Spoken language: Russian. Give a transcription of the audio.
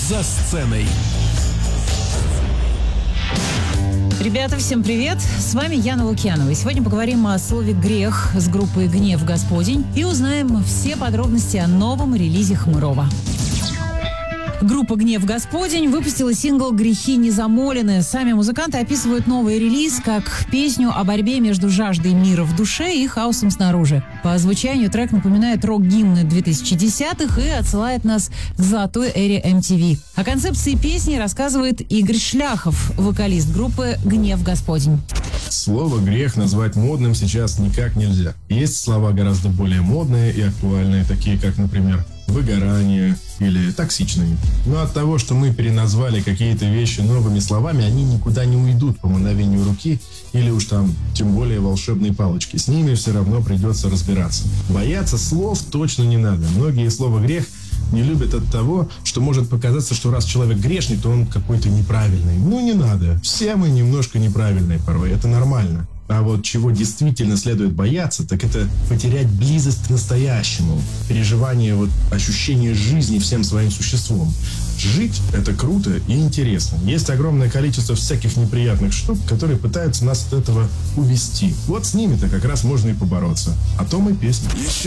за сценой. Ребята, всем привет! С вами Яна Лукьянова. И сегодня поговорим о слове «грех» с группой «Гнев Господень» и узнаем все подробности о новом релизе Хмырова. Группа «Гнев Господень» выпустила сингл «Грехи не замолены». Сами музыканты описывают новый релиз как песню о борьбе между жаждой мира в душе и хаосом снаружи. По звучанию трек напоминает рок-гимны 2010-х и отсылает нас к золотой эре MTV. О концепции песни рассказывает Игорь Шляхов, вокалист группы «Гнев Господень». Слово «грех» назвать модным сейчас никак нельзя. Есть слова гораздо более модные и актуальные, такие как, например, выгорание или токсичные. Но от того, что мы переназвали какие-то вещи новыми словами, они никуда не уйдут по мгновению руки или уж там, тем более, волшебной палочки. С ними все равно придется разбираться. Бояться слов точно не надо. Многие слова «грех» не любят от того, что может показаться, что раз человек грешник, то он какой-то неправильный. Ну, не надо. Все мы немножко неправильные порой. Это нормально. А вот чего действительно следует бояться, так это потерять близость к настоящему. Переживание, ощущение жизни всем своим существом. Жить – это круто и интересно. Есть огромное количество всяких неприятных штук, которые пытаются нас от этого увести. Вот с ними-то как раз можно и побороться. О том и песня. Еще